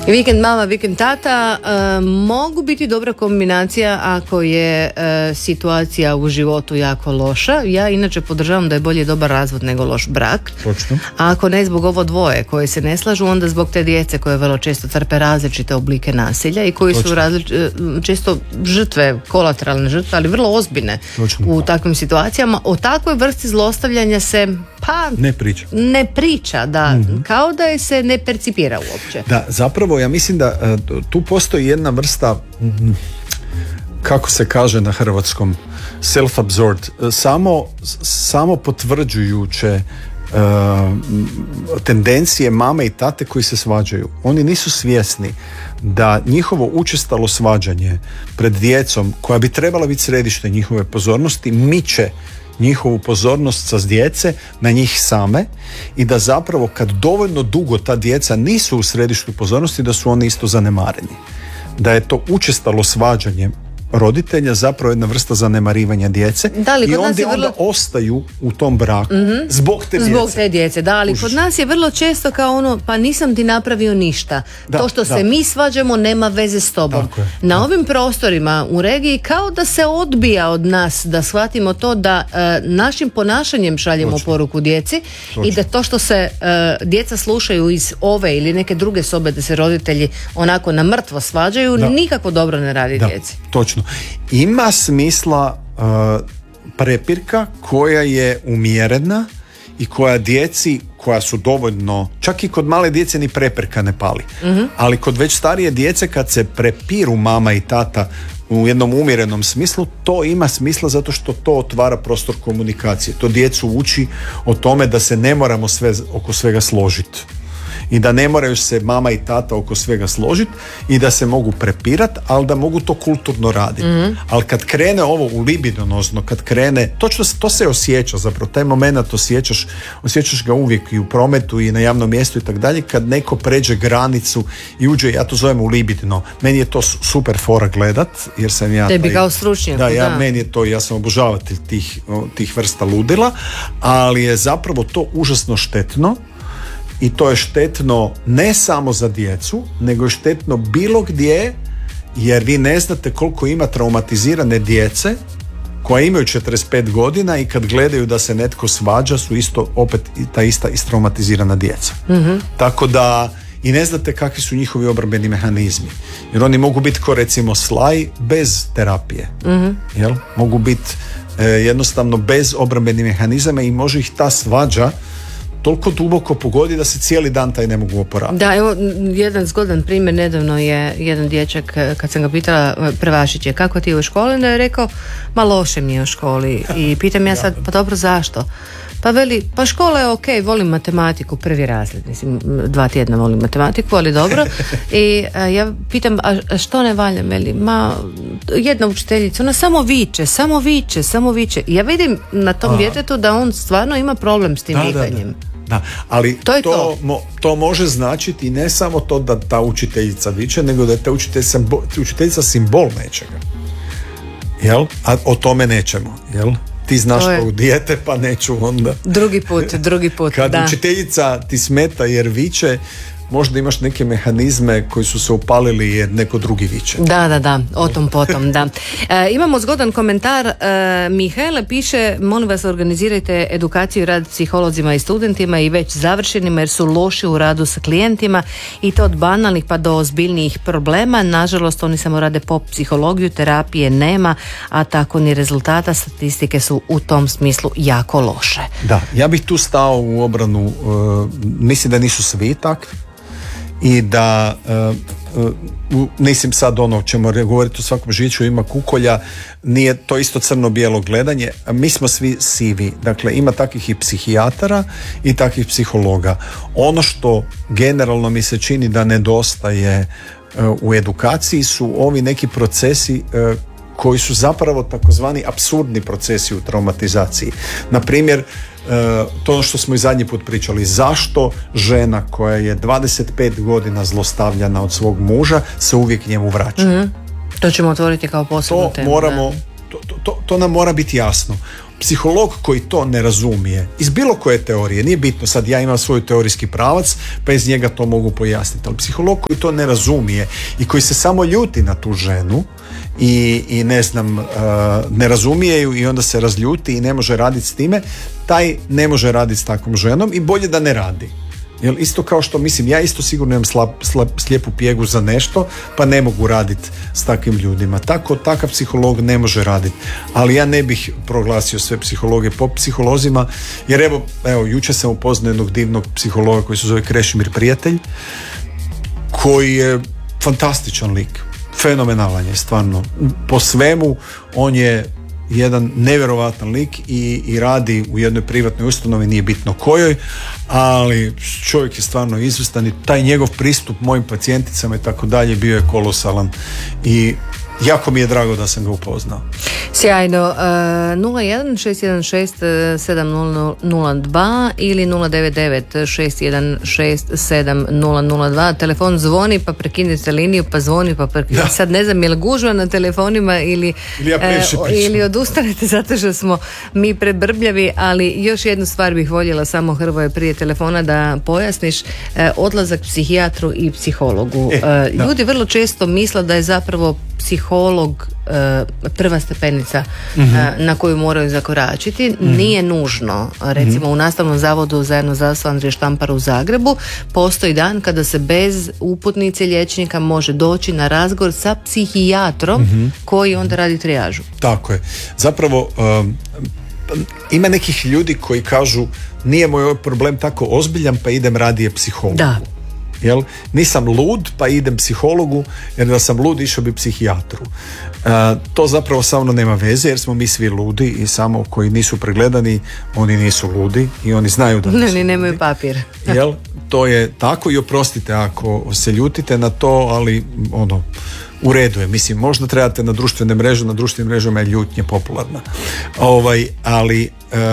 Vikend mama, vikend tata mogu biti dobra kombinacija ako je situacija u životu jako loša. Ja inače podržavam da je bolje dobar razvod nego loš brak. Točno. A ako ne zbog ovo dvoje koje se ne slažu, onda zbog te djece koje vrlo često trpe različite oblike nasilja i koji su često žrtve, kolateralne žrtve, ali vrlo ozbiljne u takvim situacijama. O takvoj vrsti zlostavljanja se ne priča, da, kao da je se ne percipira uopće. Da, zapravo ja mislim da tu postoji jedna vrsta, kako se kaže na hrvatskom, self-absorbed, samo potvrđujuće tendencije mame i tate koji se svađaju. Oni nisu svjesni da njihovo učestalo svađanje pred djecom, koja bi trebala biti središte njihove pozornosti, miče njihovu pozornost sa djece na njih same i da zapravo kad dovoljno dugo ta djeca nisu u središtu pozornosti, da su oni isto zanemareni. Da je to učestalo svađanje roditelja zapravo jedna vrsta zanemarivanja djece i onda ostaju u tom braku zbog te djece. Da, ali kod nas je vrlo često kao ono, pa nisam ti napravio ništa. To što se mi svađamo nema veze s tobom. Na ovim prostorima u regiji kao da se odbija od nas da shvatimo to da našim ponašanjem šaljemo poruku djeci i da to što se djeca slušaju iz ove ili neke druge sobe da se roditelji onako na mrtvo svađaju, nikako dobro ne radi djeci. Točno. Ima smisla prepirka koja je umjerena i koja djeci, koja su dovoljno, čak i kod male djece ni prepirka ne pali, ali kod već starije djece kad se prepiru mama i tata u jednom umjerenom smislu, to ima smisla zato što to otvara prostor komunikacije. To djecu uči o tome da se ne moramo oko svega složiti i da ne moraju se mama i tata oko svega složiti i da se mogu prepirati, ali da mogu to kulturno raditi. Ali kad krene ovo u libidonozno, kad krene, to se osjeća zapravo, taj moment osjećaš ga uvijek i u prometu i na javnom mjestu i tak dalje, kad neko pređe granicu i uđe, ja to zovem u libidno. Meni je to super fora gledat, jer sam ja... Tebi kao stručnjak. Meni je to, ja sam obožavatelj tih vrsta ludila, ali je zapravo to užasno štetno. I to je štetno ne samo za djecu, nego je štetno bilo gdje, jer vi ne znate koliko ima traumatizirane djece koja imaju 45 godina i kad gledaju da se netko svađa su isto opet ta ista istraumatizirana djeca. Tako da i ne znate kakvi su njihovi obrambeni mehanizmi. Jer oni mogu biti ko recimo slaj bez terapije. Jel? Mogu biti jednostavno bez obrambenih mehanizama i može ih ta svađa toliko duboko pogodi da se cijeli dan taj ne mogu oporaviti. Da, evo jedan zgodan primjer, nedavno je jedan dječak, kad sam ga pitala, prvašić je, kako ti je u školi, onda je rekao, ma loše mi je u školi i pitam ja sad, pa dobro zašto? Pa veli, pa škola je ok, volim matematiku, prvi razred, mislim 2 tjedna volim matematiku, ali dobro. I ja pitam, a što ne valja? Veli, ma jedna učiteljica, ona samo viče. Ja vidim na tom djetetu da on stvarno ima problem s tim vikanjem. Da, ali to može značiti ne samo to da ta učiteljica viče, nego da je ta učiteljica simbol nečega. Jel? A o tome nećemo, jel? Ti znaš kao dijete, pa neću onda. Drugi put. Kad učiteljica ti smeta jer viče, možda imaš neke mehanizme koji su se upalili jer neko drugi viče. Da, o tom potom, da. Imamo zgodan komentar. Mihajla piše, molim vas organizirajte edukaciju i rad psiholozima i studentima i već završenima jer su loši u radu sa klijentima i to od banalnih pa do ozbiljnijih problema. Nažalost, oni samo rade pop psihologiju, terapije nema, a tako ni rezultata. Statistike su u tom smislu jako loše. Da, ja bih tu stao u obranu, mislim da nisu svi takvi. I da mislim sad o ćemo govoriti o svakom žiću, ima kukolja, nije to isto crno-bijelo gledanje, mi smo svi sivi, dakle ima takvih i psihijatara i takvih psihologa. Ono što generalno mi se čini da nedostaje u edukaciji su ovi neki procesi koji su zapravo takozvani apsurdni procesi u traumatizaciji. Na primjer, to ono što smo i zadnji put pričali, zašto žena koja je 25 godina zlostavljana od svog muža se uvijek njemu vraća. To ćemo otvoriti kao posebnu temu. To nam mora biti jasno. psiholog koji to ne razumije, iz bilo koje teorije, nije bitno sad ja imam svoj teorijski pravac pa iz njega to mogu pojasniti, ali psiholog koji to ne razumije i koji se samo ljuti na tu ženu i ne znam, ne razumije ju i onda se razljuti i ne može raditi s time, taj ne može raditi s takvom ženom i bolje da ne radi. Jel, isto kao što, mislim, ja isto sigurno imam slijepu pjegu za nešto, pa ne mogu raditi s takvim ljudima. Takav psiholog ne može raditi. Ali ja ne bih proglasio sve psihologe po psiholozima, jer evo, jučer sam upoznao jednog divnog psihologa koji se zove Krešimir Prijatelj, koji je fantastičan lik. Fenomenalan je, stvarno. Po svemu, on je jedan nevjerovatan lik i radi u jednoj privatnoj ustanovi, nije bitno kojoj, ali čovjek je stvarno izvrstan i taj njegov pristup mojim pacijenticama i tako dalje bio je kolosalan i jako mi je drago da sam ga upoznao. Sjajno. 01-616-7002 ili 099-616-7002. Telefon zvoni pa prekinite liniju, pa zvoni pa prekinite. Sad ne znam je li gužva na telefonima ili odustanete zato što smo mi prebrbljavi, ali još jednu stvar bih voljela samo, Hrvoje, prije telefona da pojasniš. Odlazak psihijatru i psihologu. Ljudi vrlo često misle da je zapravo psiholog prva stepenica na koju moraju zakoračiti. Nije nužno. Recimo u Nastavnom zavodu za javno zdravstvo Andrije Štampara u Zagrebu postoji dan kada se bez uputnice liječnika može doći na razgovor sa psihijatrom koji onda radi trijažu. Tako je. Zapravo ima nekih ljudi koji kažu nije moj problem tako ozbiljan pa idem radije psihologu. Da. Jel? Nisam lud pa idem psihologu, jer da sam lud išao bi psihijatru. To zapravo samo nema veze, jer smo mi svi ludi i samo koji nisu pregledani, oni nisu ludi i oni znaju da nisu ludi. Nemaju papir. Jel? To je tako i oprostite ako se ljutite na to, ali u redu je. Mislim, možda trebate na društvene mrežama je ljutnje popularna. Ali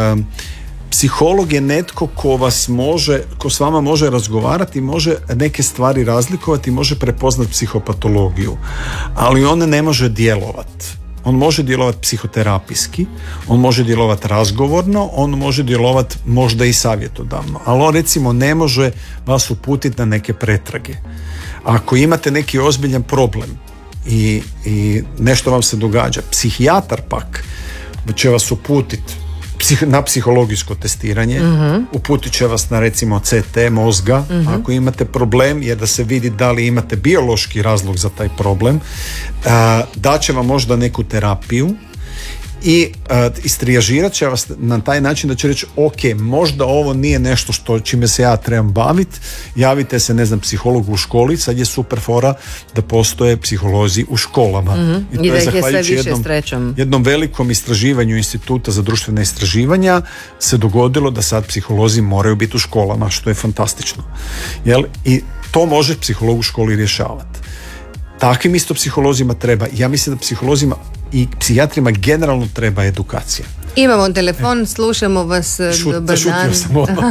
psiholog je netko ko s vama može razgovarati, može neke stvari razlikovati, može prepoznati psihopatologiju, ali on ne može djelovati. On može djelovati psihoterapijski, on može djelovati razgovorno, on može djelovati možda i savjetodavno, ali on recimo ne može vas uputiti na neke pretrage. Ako imate neki ozbiljan problem i nešto vam se događa, psihijatar pak će vas uputiti na psihologijsko testiranje, uputit će vas na recimo CT mozga ako imate problem, jer da se vidi da li imate biološki razlog za taj problem, daće vam možda neku terapiju i istrijažirat će vas na taj način da će reći ok, možda ovo nije nešto čime se ja trebam baviti, javite se, ne znam, psihologu u školi. Sad je super fora da postoje psiholozi u školama i to je zahvaljujući jednom velikom istraživanju Instituta za društvena istraživanja se dogodilo da sad psiholozi moraju biti u školama, što je fantastično. Jel? I to može psiholog u školi rješavati. Takvim isto psiholozima treba. Ja mislim da psiholozima i psihijatrima generalno treba edukacija. Imamo telefon, slušamo vas. Dobar dan. Sam odmah.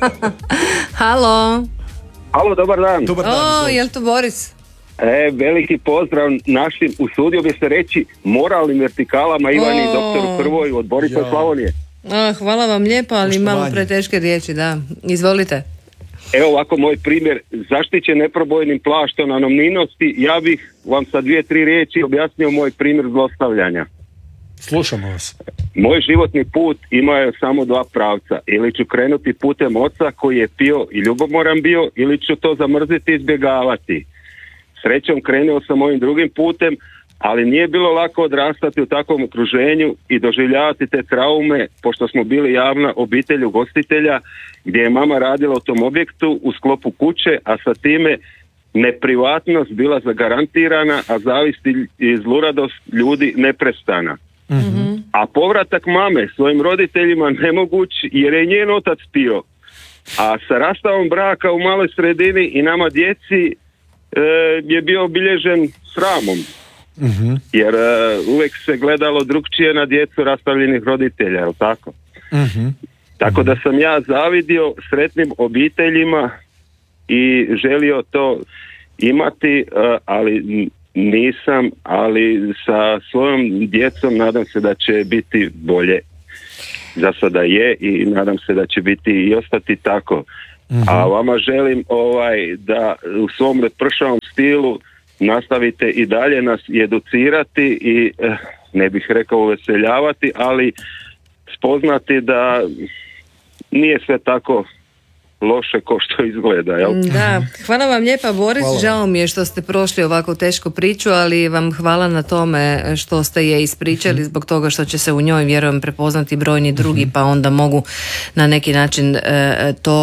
Halo, dobar dan. Dobar dan. Jel to Boris? Veliki pozdrav našim, usudio bi se reći, moralnim vertikalama Ivani i doktoru Hrvoju od Borisa Slavonije. Hvala vam lijepo, ali malo preteške riječi, da. Izvolite. Evo ovako moj primjer, zaštićen neprobojnim plaštom anonimnosti. Ja bih vam sa 2-3 riječi objasnio moj primjer zlostavljanja. Slušamo vas. Moj životni put imao je samo 2 pravca. Ili ću krenuti putem oca koji je pio i ljubomoran bio, ili ću to zamrziti i izbjegavati. Srećom krenuo sam ovim drugim putem, ali nije bilo lako odrastati u takvom okruženju i doživljavati te traume, pošto smo bili javna obitelj ugostitelja gdje je mama radila u tom objektu u sklopu kuće, a sa time neprivatnost bila zagarantirana, a zavist i zluradost ljudi neprestana. A povratak mame svojim roditeljima nemoguć jer je njen otac pio. A sa rastavom braka u maloj sredini i nama djeci je bio obilježen sramom. Jer uvijek se gledalo drukčije na djecu rastavljenih roditelja, je li tako? Tako da sam ja zavidio sretnim obiteljima i želio to imati, ali nisam, ali sa svojom djecom nadam se da će biti bolje. za sada je i nadam se da će biti i ostati tako. A vama želim da u svom lepršavom stilu nastavite i dalje nas educirati i ne bih rekao uveseljavati, ali spoznati da nije sve tako loše ko što izgleda, jel? Da, hvala vam lijepa Boris, žao mi je što ste prošli ovako tešku priču, ali vam hvala na tome što ste je ispričali, zbog toga što će se u njoj vjerujem prepoznati brojni drugi, pa onda mogu na neki način to